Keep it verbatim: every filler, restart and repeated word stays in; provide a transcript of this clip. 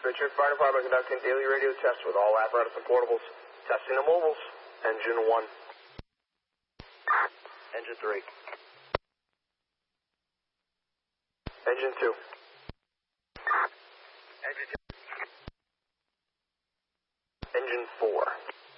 Richard, Fire Department conducting daily radio tests with all apparatus and portables. Testing the mobiles. Engine one. Engine three. Engine two. Engine two. Engine four.